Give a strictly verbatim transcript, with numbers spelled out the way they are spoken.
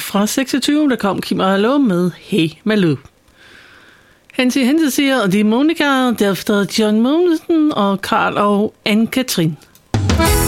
fra seksogtyve, der kom Kim og Hallo med Hey Malou. Hansi Hense siger, og det er Monika, derefter John Mogensen og Karl og Anne-Katrin.